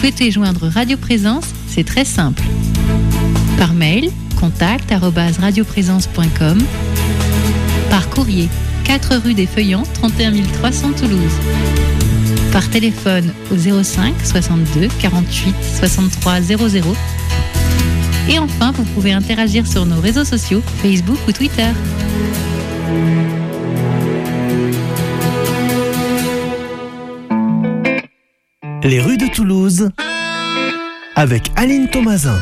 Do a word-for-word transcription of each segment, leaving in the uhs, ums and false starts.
souhaitez joindre Radio Présence, c'est très simple. Par mail, contact arobase radioprésence point com. Par courrier, quatre rue des Feuillants, trente et un mille trois cents Toulouse. Par téléphone au zéro cinq soixante-deux quarante-huit soixante-trois zéro zéro. Et enfin, vous pouvez interagir sur nos réseaux sociaux, Facebook ou Twitter. Les rues de Toulouse avec Aline Thomasin.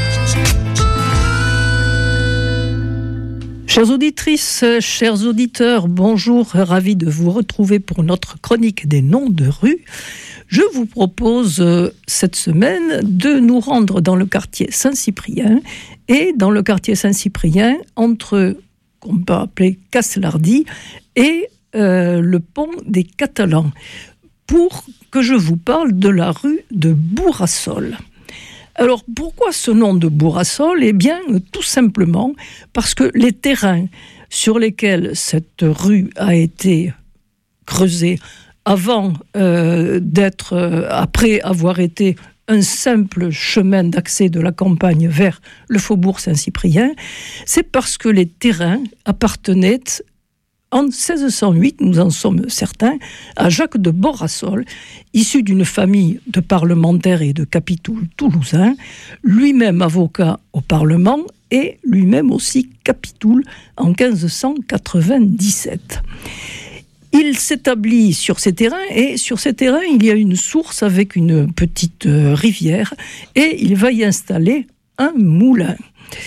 Chères auditrices, chers auditeurs, bonjour, ravi de vous retrouver pour notre chronique des noms de rues. Je vous propose euh, cette semaine de nous rendre dans le quartier Saint-Cyprien et dans le quartier Saint-Cyprien entre, qu'on peut appeler Casselardy et euh, le pont des Catalans, pour que je vous parle de la rue de Bourrassol. Alors, pourquoi ce nom de Bourrassol ? Eh bien, tout simplement parce que les terrains sur lesquels cette rue a été creusée avant euh, d'être, euh, après avoir été un simple chemin d'accès de la campagne vers le faubourg Saint-Cyprien, c'est parce que les terrains appartenaient en seize cent huit, nous en sommes certains, à Jacques de Bourrassol, issu d'une famille de parlementaires et de capitouls toulousains, lui-même avocat au Parlement et lui-même aussi capitoul en quinze cent quatre-vingt-dix-sept. Il s'établit sur ces terrains et sur ces terrains, il y a une source avec une petite rivière et il va y installer un moulin.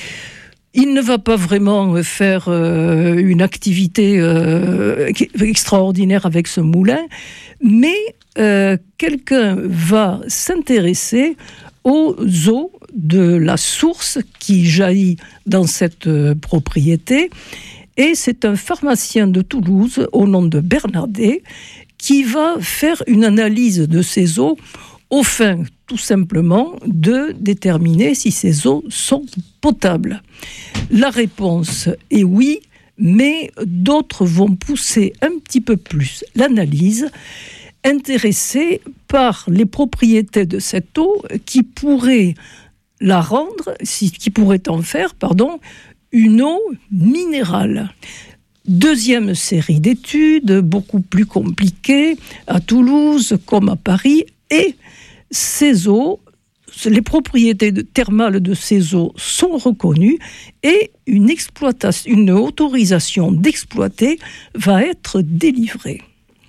Il ne va pas vraiment faire euh, une activité euh, extraordinaire avec ce moulin, mais euh, quelqu'un va s'intéresser aux eaux de la source qui jaillit dans cette euh, propriété. Et c'est un pharmacien de Toulouse, au nom de Bernardet, qui va faire une analyse de ces eaux au fin, tout simplement, de déterminer si ces eaux sont potables. La réponse est oui, mais d'autres vont pousser un petit peu plus l'analyse, intéressés par les propriétés de cette eau qui pourraient la rendre, qui pourraient en faire, pardon, une eau minérale. Deuxième série d'études, beaucoup plus compliquées, à Toulouse comme à Paris, et ces eaux, les propriétés thermales de ces eaux sont reconnues et une, exploitation, une autorisation d'exploiter va être délivrée.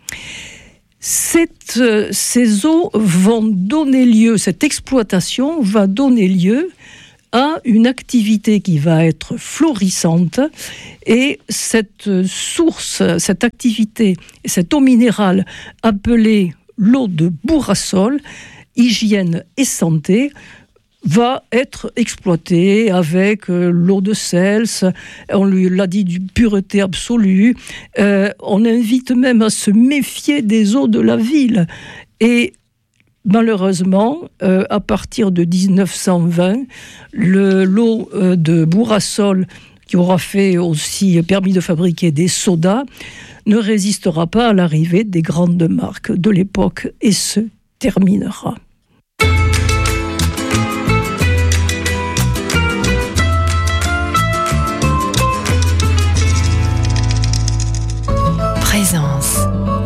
Cette, ces eaux vont donner lieu, cette exploitation va donner lieu à une activité qui va être florissante et cette source, cette activité, cette eau minérale appelée l'eau de Bourrassol, hygiène et santé, va être exploitée avec euh, l'eau de Cels, on lui l'a dit, du pureté absolue. Euh, on invite même à se méfier des eaux de la ville. Et malheureusement, euh, à partir de dix-neuf cent vingt, le, l'eau euh, de Bourrassol, qui aura fait aussi permis de fabriquer des sodas, ne résistera pas à l'arrivée des grandes marques de l'époque et se terminera. Présence.